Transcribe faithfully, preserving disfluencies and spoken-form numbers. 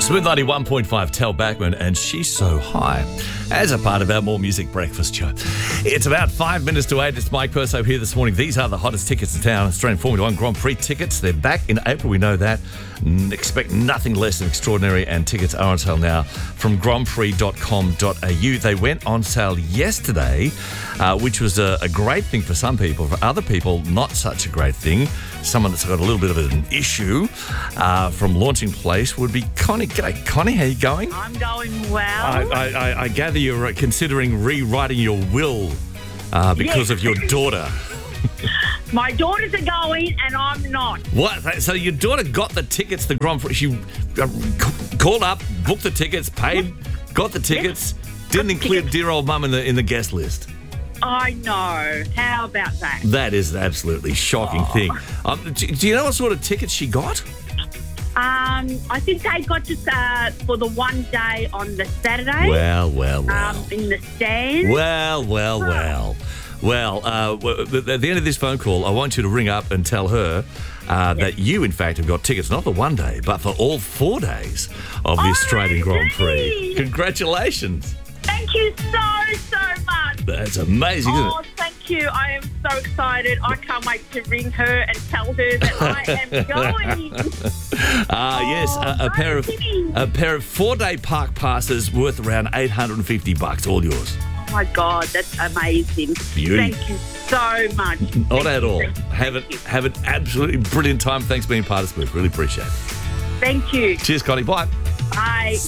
Smooth ninety-one point five, Tel Backman, and She's So High, as a part of our More Music Breakfast show. It's about five minutes to eight. It's Mike Purso here this morning. These are the hottest tickets in town. Australian Formula One Grand Prix tickets. They're back in April, we know that. N- expect nothing less than extraordinary, and tickets are on sale now from grand prix dot com dot a u. They went on sale yesterday, uh, which was a, a great thing for some people. For other people, not such a great thing. Someone that's got a little bit of an issue uh, from Launching Place would be Connie. G'day, Connie. How you going? I'm going well. I, I, I, I gather you're considering rewriting your will uh, because Yes. of your daughter. My daughters are going and I'm not. What? So your daughter got the tickets, the Grand Prix. She uh, c- called up, booked the tickets, paid, got the tickets, didn't include dear old mum in the in the guest list. I know. How about that? That is an absolutely shocking Oh. thing. Um, do, do you know what sort of tickets she got? Um, I think they got just uh, for the one day on the Saturday. Well, well, well. Um, in the stand. Well, well, well. Well, uh, w- w- at the end of this phone call, I want you to ring up and tell her uh, that you, in fact, have got tickets, not for one day, but for all four days of the Oh, Australian Grand Prix. really? Congratulations. Thank you so, so much. That's amazing, isn't Oh, it? thank you. I am so excited. I can't wait to ring her and tell her that I am going. Ah, yes, a, a pair of amazing. a pair of four-day park passes worth around eight hundred fifty bucks, all yours. Oh, my God. That's amazing. Beauty. Thank you so much. Not Thank at you, all. thank you, Have it, thank you. have an absolutely brilliant time. Thanks for being part of Smooth. Really appreciate it. Thank you. Cheers, Connie. Bye. Bye.